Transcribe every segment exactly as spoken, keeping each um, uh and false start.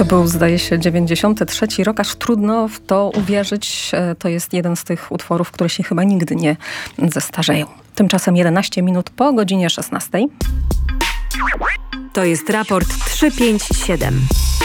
To był, zdaje się, dziewięćdziesiąty trzeci rok, aż trudno w to uwierzyć. To jest jeden z tych utworów, które się chyba nigdy nie zestarzeją. Tymczasem jedenaście minut po godzinie szesnastej. To jest raport trzysta pięćdziesiąt siedem.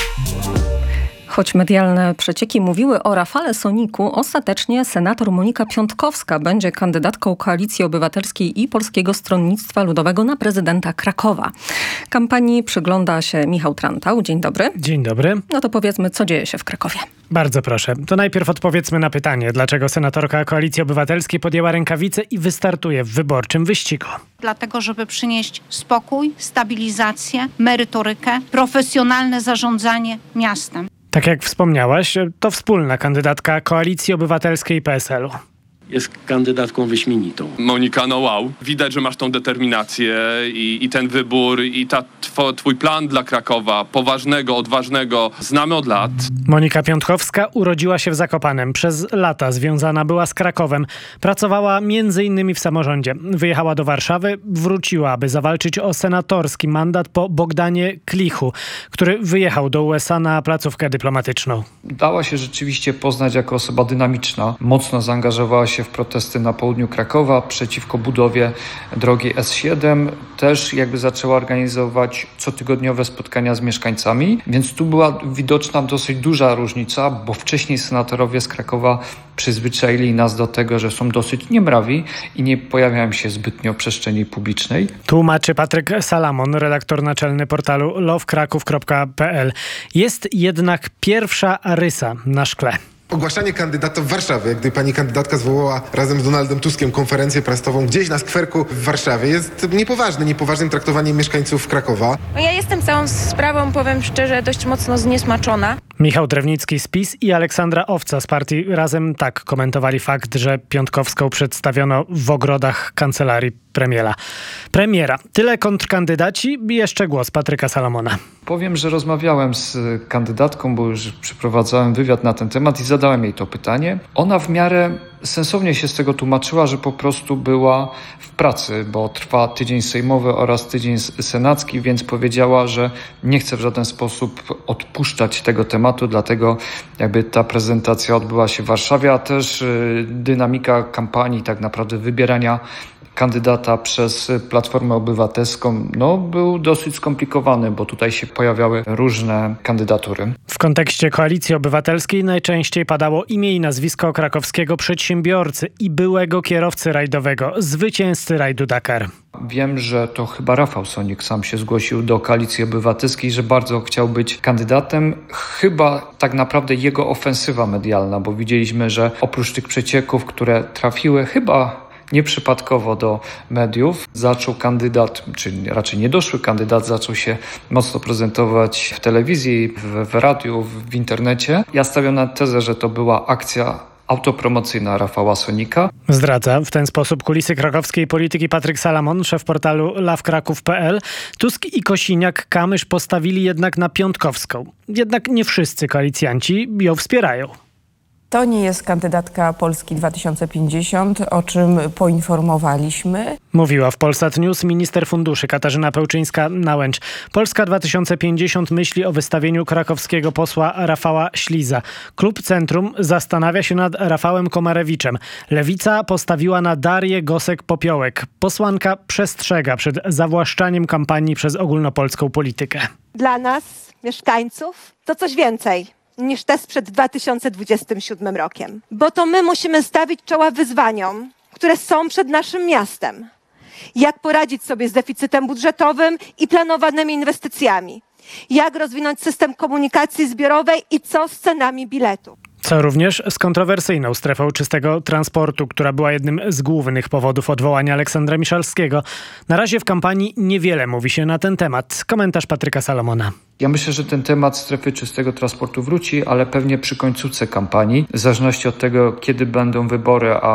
Choć medialne przecieki mówiły o Rafale Soniku, ostatecznie senator Monika Piątkowska będzie kandydatką Koalicji Obywatelskiej i Polskiego Stronnictwa Ludowego na prezydenta Krakowa. Kampanii przygląda się Michał Trantał. Dzień dobry. Dzień dobry. No to powiedzmy, co dzieje się w Krakowie. Bardzo proszę. To najpierw odpowiedzmy na pytanie, dlaczego senatorka Koalicji Obywatelskiej podjęła rękawice i wystartuje w wyborczym wyścigu. Dlatego, żeby przynieść spokój, stabilizację, merytorykę, profesjonalne zarządzanie miastem. Tak jak wspomniałaś, to wspólna kandydatka Koalicji Obywatelskiej i P S L u. Jest kandydatką wyśmienitą. Monika, no wow. Widać, że masz tą determinację i, i ten wybór i ta, two, twój plan dla Krakowa, poważnego, odważnego, znamy od lat. Monika Piątkowska urodziła się w Zakopanem. Przez lata związana była z Krakowem. Pracowała między innymi w samorządzie. Wyjechała do Warszawy, wróciła, aby zawalczyć o senatorski mandat po Bogdanie Klichu, który wyjechał do U S A na placówkę dyplomatyczną. Dała się rzeczywiście poznać jako osoba dynamiczna. Mocno zaangażowała się w protesty na południu Krakowa przeciwko budowie drogi S siedem. Też jakby zaczęła organizować cotygodniowe spotkania z mieszkańcami, więc tu była widoczna dosyć duża różnica, bo wcześniej senatorowie z Krakowa przyzwyczaili nas do tego, że są dosyć niemrawi i nie pojawiają się zbytnio w przestrzeni publicznej. Tłumaczy Patryk Salamon, redaktor naczelny portalu love kraków kropka p l. Jest jednak pierwsza rysa na szkle. Ogłaszanie kandydata w Warszawie, gdy pani kandydatka zwołała razem z Donaldem Tuskiem konferencję prasową gdzieś na skwerku w Warszawie, jest niepoważne, niepoważnym traktowaniem mieszkańców Krakowa. No ja jestem całą sprawą, powiem szczerze, dość mocno zniesmaczona. Michał Drewnicki z PiS i Aleksandra Owca z partii Razem tak komentowali fakt, że Piątkowską przedstawiono w ogrodach kancelarii premiera. Premiera. Tyle kontrkandydaci i jeszcze głos Patryka Salamona. Powiem, że rozmawiałem z kandydatką, bo już przeprowadzałem wywiad na ten temat i zadałem jej to pytanie. Ona w miarę sensownie się z tego tłumaczyła, że po prostu była w pracy, bo trwa tydzień sejmowy oraz tydzień senacki, więc powiedziała, że nie chce w żaden sposób odpuszczać tego tematu, dlatego jakby ta prezentacja odbyła się w Warszawie, a też dynamika kampanii, tak naprawdę wybierania kandydata przez Platformę Obywatelską no, był dosyć skomplikowany, bo tutaj się pojawiały różne kandydatury. W kontekście Koalicji Obywatelskiej najczęściej padało imię i nazwisko krakowskiego przedsiębiorcy i byłego kierowcy rajdowego, zwycięzcy rajdu Dakar. Wiem, że to chyba Rafał Sonik sam się zgłosił do Koalicji Obywatelskiej, że bardzo chciał być kandydatem. Chyba tak naprawdę jego ofensywa medialna, bo widzieliśmy, że oprócz tych przecieków, które trafiły chyba nieprzypadkowo do mediów, zaczął kandydat, czy raczej niedoszły kandydat, zaczął się mocno prezentować w telewizji, w, w radiu, w, w internecie. Ja stawiam na tezę, że to była akcja autopromocyjna Rafała Sonika. Zdradza w ten sposób kulisy krakowskiej polityki Patryk Salamon, szef portalu love kraków kropka p l. Tusk i Kosiniak-Kamysz postawili jednak na Piątkowską. Jednak nie wszyscy koalicjanci ją wspierają. To nie jest kandydatka Polski dwa tysiące pięćdziesiąt, o czym poinformowaliśmy. Mówiła w Polsat News minister funduszy Katarzyna Pełczyńska-Nałęcz. Polska dwa tysiące pięćdziesiąt myśli o wystawieniu krakowskiego posła Rafała Śliza. Klub Centrum zastanawia się nad Rafałem Komarewiczem. Lewica postawiła na Darię Gosek-Popiołek. Posłanka przestrzega przed zawłaszczaniem kampanii przez ogólnopolską politykę. Dla nas, mieszkańców, to coś więcej niż test przed dwa tysiące dwudziestym siódmym rokiem. Bo to my musimy stawić czoła wyzwaniom, które są przed naszym miastem. Jak poradzić sobie z deficytem budżetowym i planowanymi inwestycjami? Jak rozwinąć system komunikacji zbiorowej i co z cenami biletu? Co również z kontrowersyjną strefą czystego transportu, która była jednym z głównych powodów odwołania Aleksandra Miszalskiego. Na razie w kampanii niewiele mówi się na ten temat. Komentarz Patryka Salamona. Ja myślę, że ten temat strefy czystego transportu wróci, ale pewnie przy końcówce kampanii, w zależności od tego, kiedy będą wybory, a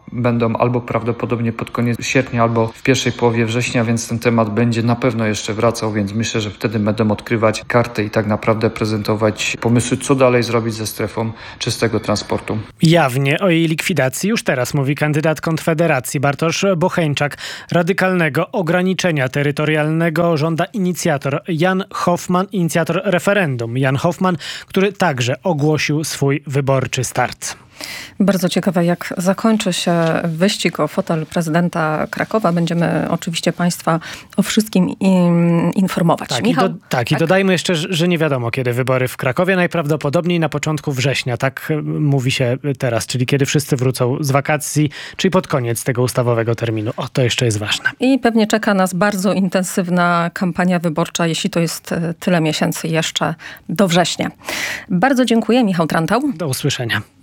będą albo prawdopodobnie pod koniec sierpnia, albo w pierwszej połowie września, więc ten temat będzie na pewno jeszcze wracał, więc myślę, że wtedy będą odkrywać karty i tak naprawdę prezentować pomysły, co dalej zrobić ze strefą czystego transportu. Jawnie o jej likwidacji już teraz mówi kandydat Konfederacji Bartosz Bocheńczak. Radykalnego ograniczenia terytorialnego żąda inicjator Jan Hoffman, inicjator referendum. Jan Hoffman, który także ogłosił swój wyborczy start. Bardzo ciekawe, jak zakończy się wyścig o fotel prezydenta Krakowa. Będziemy oczywiście Państwa o wszystkim informować. Tak, Michał, i, do, tak, tak, i dodajmy jeszcze, że nie wiadomo, kiedy wybory w Krakowie. Najprawdopodobniej na początku września. Tak mówi się teraz, czyli kiedy wszyscy wrócą z wakacji, czyli pod koniec tego ustawowego terminu. O, to jeszcze jest ważne. I pewnie czeka nas bardzo intensywna kampania wyborcza, jeśli to jest tyle miesięcy jeszcze do września. Bardzo dziękuję. Michał Trantał. Do usłyszenia.